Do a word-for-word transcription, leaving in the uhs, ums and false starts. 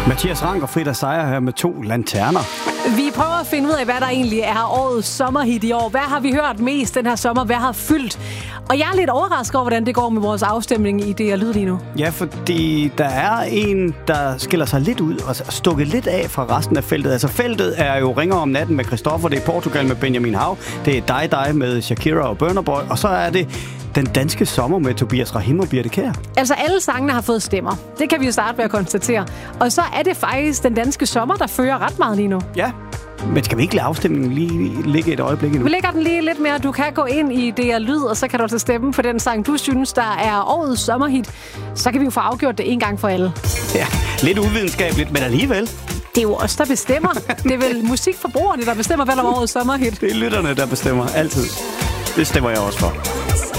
Mathias Rank og Frida Seier her med to lanterner. Vi prøver at finde ud af, hvad der egentlig er årets sommerhit i år. Hvad har vi hørt mest den her sommer? Hvad har fyldt? Og jeg er lidt overrasket over, hvordan det går med vores afstemning i det, og lyd lige nu. Ja, fordi der er en, der skiller sig lidt ud og stukket lidt af fra resten af feltet. Altså feltet er jo Ringer om natten med Christoffer, det er Portugal med Benjamin Hav, det er Dig Dig med Shakira og Burna Boy, og så er det Den danske sommer med Tobias Rahim og Birthe Kjær. Altså alle sangene har fået stemmer. Det kan vi jo starte med at konstatere. Og så er det faktisk Den danske sommer, der fører ret meget lige nu. Ja, men skal vi ikke lade afstemningen lige ligge et øjeblik endnu? Vi lægger den lige lidt mere. Du kan gå ind i det og lyd, og så kan du tage stemme på den sang, du synes, der er årets sommerhit. Så kan vi jo få afgjort det en gang for alle. Ja, lidt uvidenskabeligt, men alligevel. Det er jo os, der bestemmer. Det er vel musikforbrugerne, der bestemmer, hvad der er årets sommerhit. Det er lytterne, der bestemmer altid. Det stemmer jeg også for.